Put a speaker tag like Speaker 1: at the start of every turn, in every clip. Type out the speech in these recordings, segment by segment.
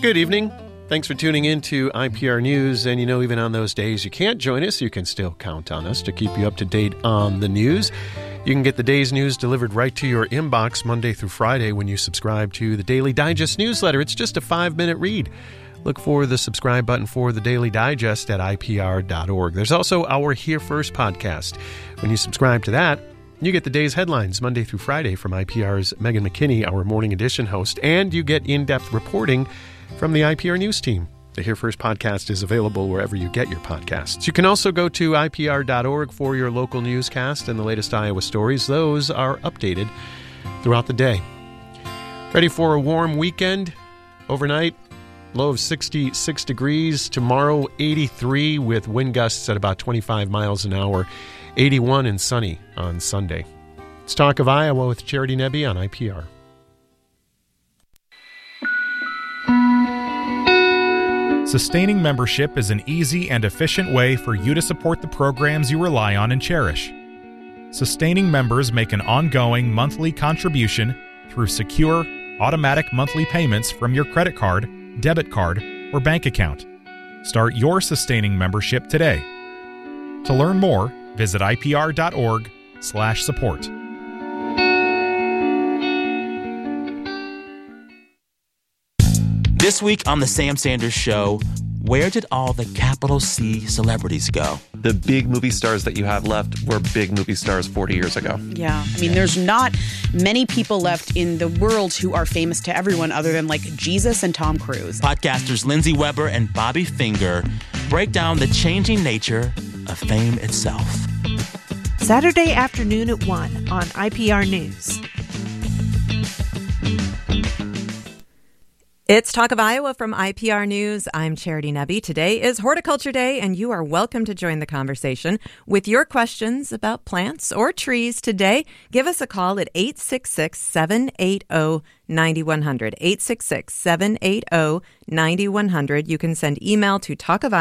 Speaker 1: Good evening. Thanks for tuning in to IPR News. And even on those days you can't join us, you can still count on us to keep you up to date on the news. You can get the day's news delivered right to your inbox Monday through Friday when you subscribe to the Daily Digest newsletter. It's just a 5-minute read. Look for the subscribe button for the Daily Digest at IPR.org. There's also our Here First podcast. When you subscribe to that, you get the day's headlines Monday through Friday from IPR's Megan McKinney, our morning edition host, and you get in-depth reporting from the IPR News team. The Here First podcast is available wherever you get your podcasts. You can also go to IPR.org for your local newscast and the latest Iowa stories. Those are updated throughout the day. Ready for a warm weekend? Overnight, low of 66 degrees. Tomorrow, 83 with wind gusts at about 25 miles an hour. 81 and sunny on Sunday. It's Talk of Iowa with Charity Nebbe on IPR.
Speaker 2: Sustaining membership is an easy and efficient way for you to support the programs you rely on and cherish. Sustaining members make an ongoing monthly contribution through secure, automatic monthly payments from your credit card, debit card, or bank account. Start your sustaining membership today. To learn more, visit ipr.org/support.
Speaker 3: This week on The Sam Sanders Show, where did all the capital C celebrities go?
Speaker 4: The big movie stars that you have left were big movie stars 40 years ago.
Speaker 5: Yeah. I mean, there's not many people left in the world who are famous to everyone other than, like, Jesus and Tom Cruise.
Speaker 3: Podcasters Lindsay Weber and Bobby Finger break down the changing nature of fame itself.
Speaker 6: Saturday afternoon at 1 on IPR News.
Speaker 7: It's Talk of Iowa from IPR News. I'm Charity Nebbe. Today is Horticulture Day, and you are welcome to join the conversation with your questions about plants or trees today. Give us a call at 866-780-9100, 866-780-9100. You can send email to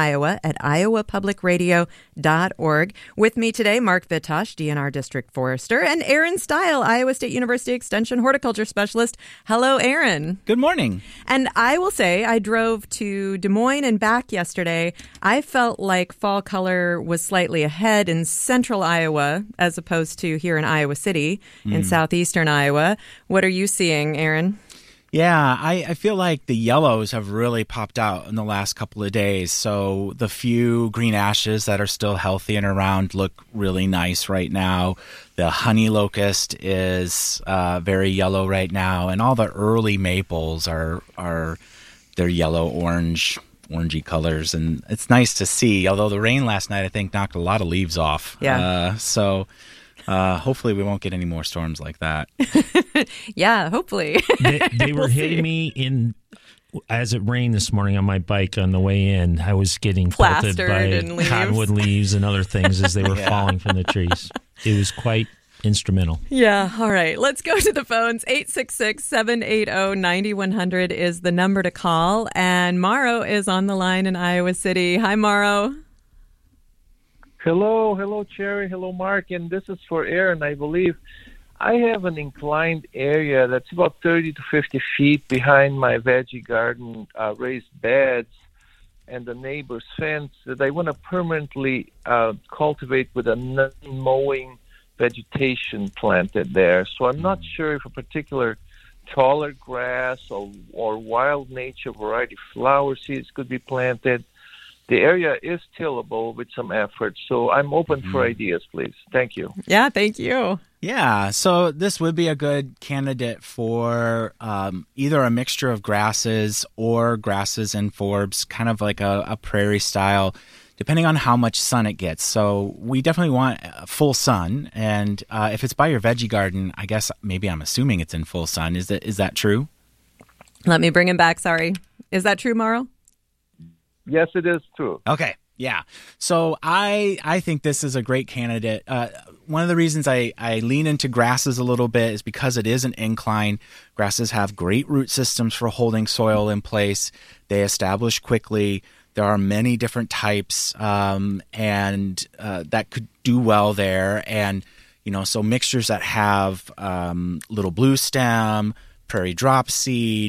Speaker 7: talkofiowa@iowapublicradio.org. With me today, Mark Vitosh, DNR District Forester, and Aaron Stile, Iowa State University Extension Horticulture Specialist. Hello, Aaron.
Speaker 8: Good morning.
Speaker 7: And I will say, I drove to Des Moines and back yesterday. I felt like fall color was slightly ahead in central Iowa as opposed to here in Iowa City in southeastern Iowa. What are you seeing, Aaron?
Speaker 8: Yeah, I feel like the yellows have really popped out in the last couple of days. So the few green ashes that are still healthy and around look really nice right now. The honey locust is very yellow right now, and all the early maples are they're yellow, orangey colors, and it's nice to see. Although the rain last night, I think, knocked a lot of leaves off.
Speaker 7: Yeah.
Speaker 8: So hopefully we won't get any more storms like that.
Speaker 7: Yeah, hopefully.
Speaker 9: They were hitting me as it rained this morning on my bike on the way in. I was getting pelted by cottonwood leaves and other things as they were falling from the trees. It was quite instrumental.
Speaker 7: Yeah, all right. Let's go to the phones. 866-780-9100 is the number to call. And Mauro is on the line in Iowa City. Hi, Mauro.
Speaker 10: Hello, Cherry. Hello, Mark. And this is for Aaron, I believe. I have an inclined area that's about 30 to 50 feet behind my veggie garden, raised beds, and the neighbor's fence that I want to permanently cultivate with a non-mowing vegetation planted there. So I'm not sure if a particular taller grass or wild nature variety flower seeds could be planted. The area is tillable with some effort, so I'm open for ideas, please. Thank you.
Speaker 7: Yeah, thank you.
Speaker 8: Yeah, so this would be a good candidate for either a mixture of grasses or grasses and forbs, kind of like a prairie style, depending on how much sun it gets. So we definitely want full sun, and if it's by your veggie garden, I guess maybe I'm assuming it's in full sun. Is that true?
Speaker 7: Let me bring him back, sorry. Is that true, Mauro?
Speaker 10: Yes, it is true.
Speaker 8: Okay, yeah. So I think this is a great candidate. One of the reasons I lean into grasses a little bit is because it is an incline. Grasses have great root systems for holding soil in place. They establish quickly. There are many different types, and that could do well there. And, so mixtures that have little blue stem, prairie drop seed,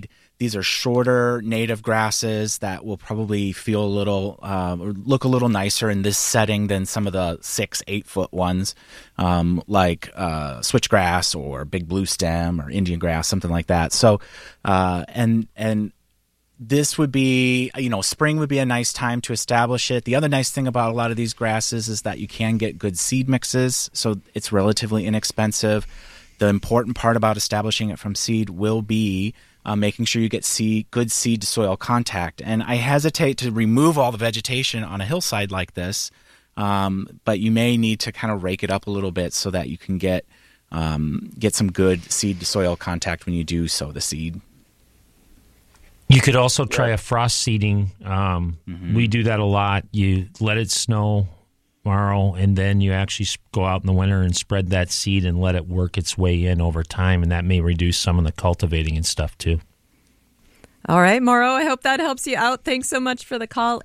Speaker 8: These are shorter native grasses that will probably feel a little, or look a little nicer in this setting than some of the 6-8 foot ones, like switchgrass or big blue stem or Indian grass, something like that. So, and this would be, spring would be a nice time to establish it. The other nice thing about a lot of these grasses is that you can get good seed mixes, so it's relatively inexpensive. The important part about establishing it from seed will be making sure you get good seed-to-soil contact. And I hesitate to remove all the vegetation on a hillside like this, but you may need to kind of rake it up a little bit so that you can get some good seed-to-soil contact when you do sow the seed.
Speaker 9: You could also try a frost seeding. We do that a lot. You let it snow, Morrow, and then you actually go out in the winter and spread that seed and let it work its way in over time, and that may reduce some of the cultivating and stuff too.
Speaker 7: All right, Morrow, I hope that helps you out. Thanks so much for the call.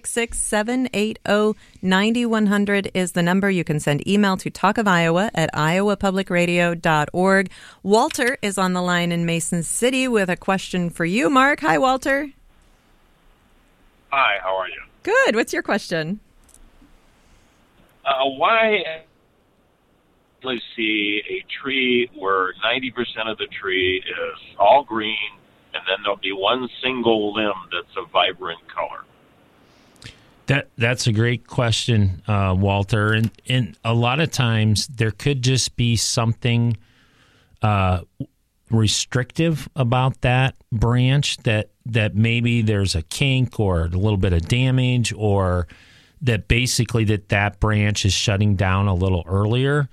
Speaker 7: 866-780-9100 is the number. You can send email to talkofiowa@iowapublicradio.org. Walter is on the line in Mason City with a question for you, Mark. Hi, Walter.
Speaker 11: Hi, how are you?
Speaker 7: Good. What's your question?
Speaker 11: Why see a tree where 90% of the tree is all green, and then there'll be one single limb that's a vibrant color?
Speaker 9: That's a great question, Walter. And a lot of times there could just be something restrictive about that branch, that maybe there's a kink or a little bit of damage, or that basically that branch is shutting down a little earlier.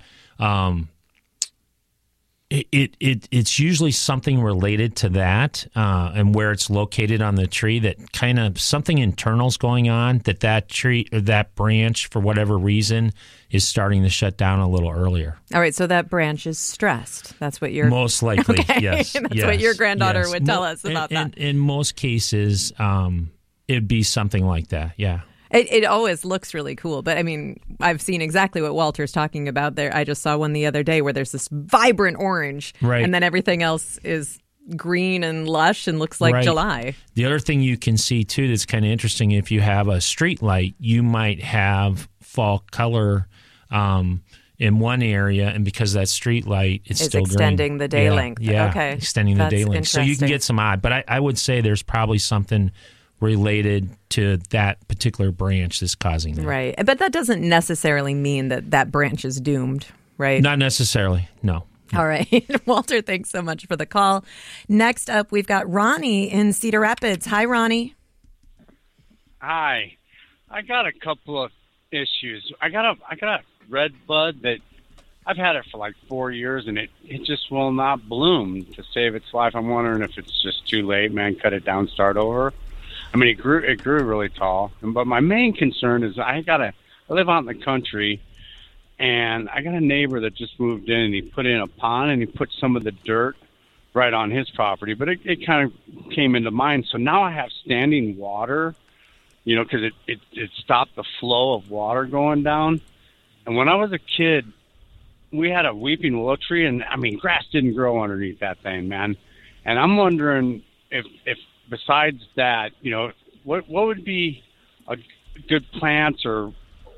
Speaker 9: It's usually something related to that, and where it's located on the tree, that kind of something internal's going on, that tree or that branch, for whatever reason, is starting to shut down a little earlier.
Speaker 7: All right, so that branch is stressed. That's what you're...
Speaker 9: Most likely,
Speaker 7: okay.
Speaker 9: Yes.
Speaker 7: That's what your granddaughter would tell us about that.
Speaker 9: In most cases, it'd be something like that, yeah.
Speaker 7: It always looks really cool, but I mean, I've seen exactly what Walter's talking about there. I just saw one the other day where there's this vibrant orange,
Speaker 9: right,
Speaker 7: and then everything else is green and lush and looks like
Speaker 9: right.
Speaker 7: July.
Speaker 9: The other thing you can see, too, that's kind of interesting, if you have a street light, you might have fall color in one area, and because that street light, it's still
Speaker 7: extending
Speaker 9: green.
Speaker 7: the day length.
Speaker 9: Yeah,
Speaker 7: okay.
Speaker 9: Extending the day length. So you can get some odd, but I would say there's probably something related to that particular branch that's causing that.
Speaker 7: Right. But that doesn't necessarily mean that branch is doomed, right?
Speaker 9: Not necessarily, no.
Speaker 7: All right. Walter, thanks so much for the call. Next up, we've got Ronnie in Cedar Rapids. Hi, Ronnie.
Speaker 12: Hi. I got a couple of issues. I got a red bud that I've had it for like 4 years, and it just will not bloom to save its life. I'm wondering if it's just too late, man. Cut it down, start over. I mean, it grew really tall. But my main concern is I live out in the country, and I got a neighbor that just moved in, and he put in a pond, and he put some of the dirt right on his property. But it kind of came into mine. So now I have standing water, because it stopped the flow of water going down. And when I was a kid, we had a weeping willow tree, and, I mean, grass didn't grow underneath that thing, man. And I'm wondering if besides that, what would be a good plants or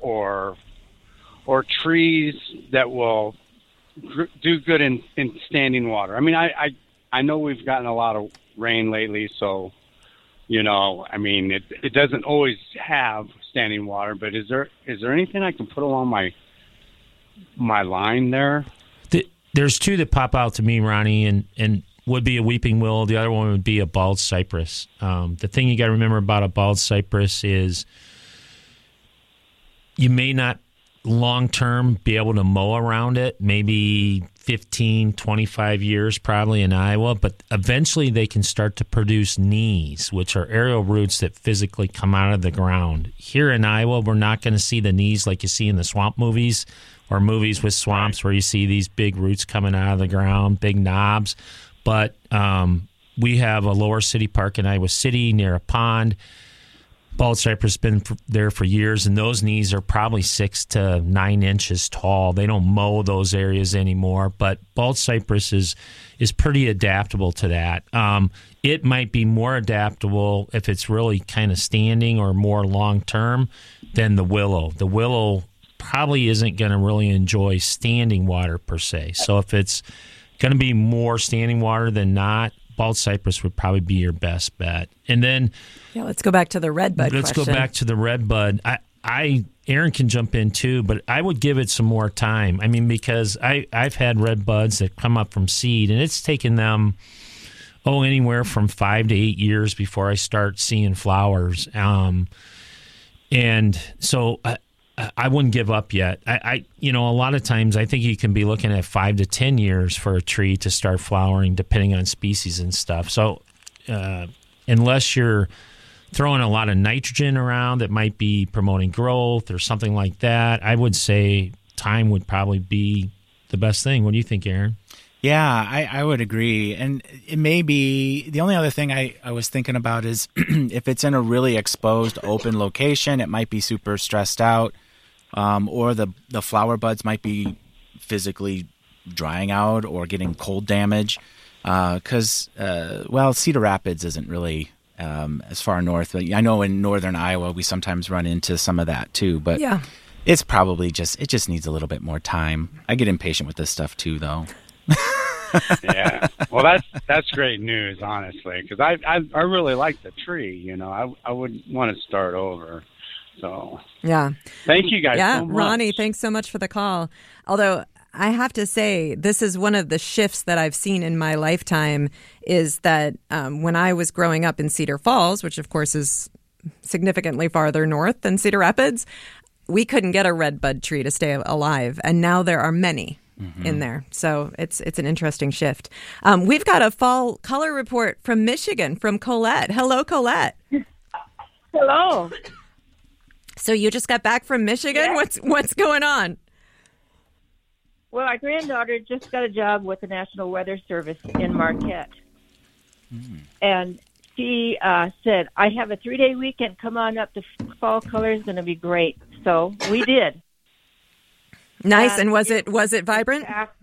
Speaker 12: trees that will do good in standing water? I mean, I know we've gotten a lot of rain lately, so I mean, it doesn't always have standing water. But is there anything I can put along my line there?
Speaker 9: There's two that pop out to me, Ronnie, and would be a weeping willow. The other one would be a bald cypress. The thing you got to remember about a bald cypress is you may not long-term be able to mow around it, maybe 15, 25 years probably in Iowa, but eventually they can start to produce knees, which are aerial roots that physically come out of the ground. Here in Iowa, we're not going to see the knees like you see in the swamp movies or movies with swamps where you see these big roots coming out of the ground, big knobs. But we have a lower city park in Iowa City near a pond. bald cypress has been there for years, and those knees are probably 6 to 9 inches tall. They don't mow those areas anymore, but bald cypress is pretty adaptable to that. It might be more adaptable if it's really kind of standing or more long-term than the willow. The willow probably isn't going to really enjoy standing water per se. So if it's going to be more standing water than not, bald cypress would probably be your best bet. And then
Speaker 7: let's go back to the redbud
Speaker 9: question. Let's go back to the redbud. Aaron can jump in too, but I would give it some more time. I mean, because I've had redbuds that come up from seed, and it's taken them anywhere from 5 to 8 years before I start seeing flowers. And so I wouldn't give up yet. A lot of times I think you can be looking at 5 to 10 years for a tree to start flowering, depending on species and stuff. So unless you're throwing a lot of nitrogen around that might be promoting growth or something like that, I would say time would probably be the best thing. What do you think, Aaron?
Speaker 8: Yeah, I would agree. And it may be the only other thing I was thinking about is if it's in a really exposed open location, it might be super stressed out, or the flower buds might be physically drying out or getting cold damage. Because, Cedar Rapids isn't really as far north. I know in northern Iowa we sometimes run into some of that too, but it's probably it just needs a little bit more time. I get impatient with this stuff too, though.
Speaker 12: Yeah, well, that's great news, honestly, because I really like the tree. I wouldn't want to start over. So thank you guys so much.
Speaker 7: Ronnie, thanks so much for the call. Although I have to say, this is one of the shifts that I've seen in my lifetime, is that when I was growing up in Cedar Falls, which of course is significantly farther north than Cedar Rapids, we couldn't get a redbud tree to stay alive, and now there are many in there. So it's an interesting shift. We've got a fall color report from Michigan, from Colette. Hello, Colette.
Speaker 13: Hello.
Speaker 7: So you just got back from Michigan?
Speaker 13: Yeah.
Speaker 7: What's going on?
Speaker 13: Well, our granddaughter just got a job with the National Weather Service in Marquette. And she said, I have a 3-day weekend. Come on up. The fall color is going to be great. So we did.
Speaker 7: Nice. And was it vibrant?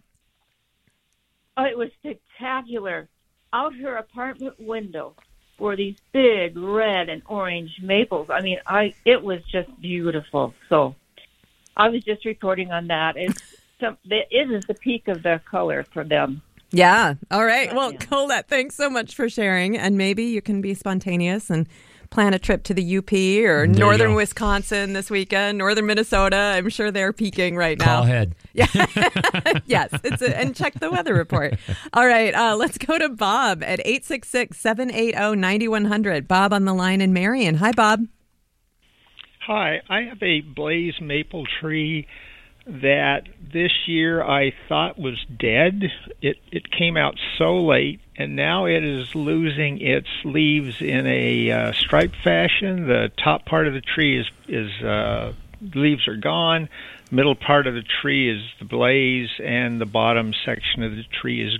Speaker 13: Oh, it was spectacular. Out her apartment window were these big red and orange maples. I mean, it was just beautiful. So I was just reporting on that. It is the peak of the color for them.
Speaker 7: Yeah. All right. Well, Colette, thanks so much for sharing. And maybe you can be spontaneous and plan a trip to the UP or northern Wisconsin this weekend, northern Minnesota. I'm sure they're peaking right now.
Speaker 9: Call ahead.
Speaker 7: Yeah. Yes. And check the weather report. All right. Let's go to Bob at 866-780-9100. Bob on the line in Marion. Hi, Bob.
Speaker 14: Hi. I have a blaze maple tree that this year I thought was dead. It came out so late, and now it is losing its leaves in a striped fashion. The top part of the tree is leaves are gone. Middle part of the tree is the blaze, and the bottom section of the tree is